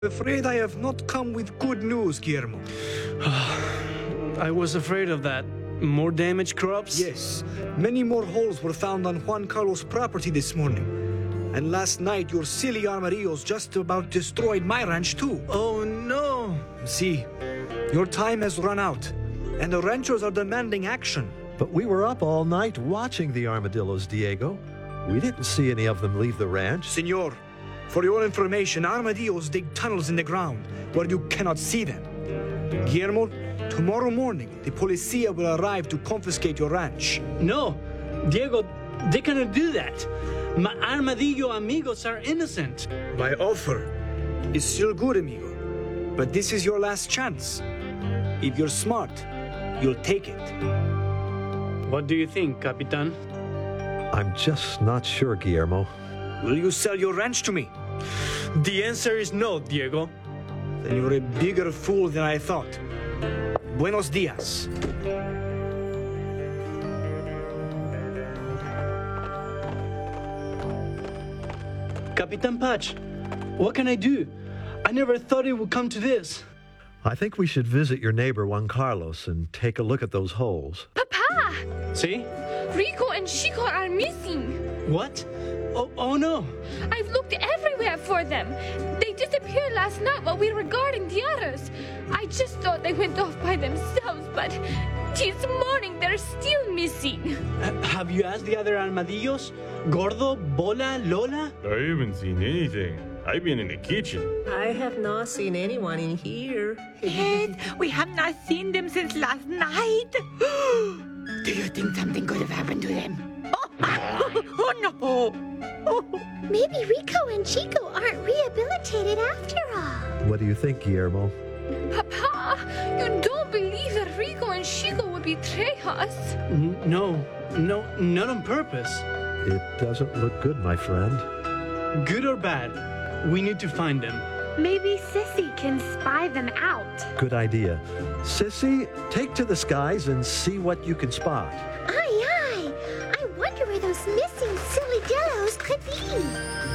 Afraid I have not come with good news, Guillermo. I was afraid of that. More damaged crops? Yes, many more holes were found on Juan Carlos' property this morning. And last night, your silly armadillos just about destroyed my ranch too. Oh no! See, your time has run out, and the ranchers are demanding action. But we were up all night watching the armadillos, Diego. We didn't see any of them leave the ranch. Senor, for your information, armadillos dig tunnels in the ground where you cannot see them. Guillermo, tomorrow morning, the policia will arrive to confiscate your ranch. No! Diego, they cannot do that! My armadillo amigos are innocent! My offer is still good, amigo. But this is your last chance. If you're smart, you'll take it. What do you think, Capitan? I'm just not sure, Guillermo. Will you sell your ranch to me? The answer is no, Diego. Then you're a bigger fool than I thought. Buenos dias. Capitan Patch, what can I do? I never thought it would come to this. I think we should visit your neighbor, Juan Carlos, and take a look at those holes. Papa! See? Rico and Chico are missing. What? Oh no! I've looked everywhere for them. They disappeared last night while we were guarding the others. I just thought they went off by themselves, but this morning they're still missing. Have you asked the other armadillos? Gordo, Bola, Lola? I haven't seen anything. I've been in the kitchen. I have not seen anyone in here. Yes, we have not seen them since last night. Do you think something could have happened to them? Oh no! Maybe Rico and Chico aren't rehabilitated after all. What do you think, Guillermo? Papa, you don't believe that Rico and Chico would betray us? No, not on purpose. It doesn't look good, my friend. Good or bad, we need to find them. Maybe Sissy can spy them out. Good idea. Sissy, take to the skies and see what you can spot. Aye, aye. I wonder where those missing silly dillos could be.